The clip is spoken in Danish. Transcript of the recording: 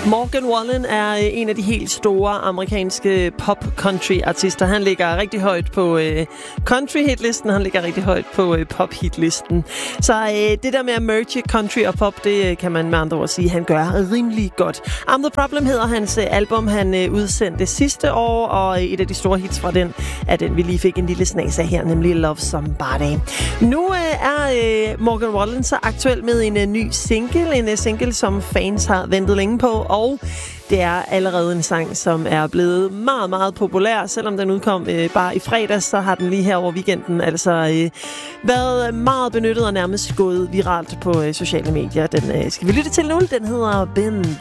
Morgan Wallen er en af de helt store amerikanske pop-country-artister. Han ligger rigtig højt på country-hitlisten, han ligger rigtig højt på pop-hitlisten. Så det der med at merge country og pop, det kan man med andre ord sige, han gør rimelig godt. I'm The Problem hedder hans album, han udsendte sidste år, og et af de store hits fra den er den, vi lige fik en lille snas af her, nemlig Love Somebody. Nu er Morgan Wallen så aktuel med en ny single, som fans har ventet længe på, og det er allerede en sang, som er blevet meget, meget populær. Selvom den udkom bare i fredags, så har den lige her over weekenden altså været meget benyttet og nærmest gået viralt på sociale medier. Den skal vi lytte til nu. Den hedder Ben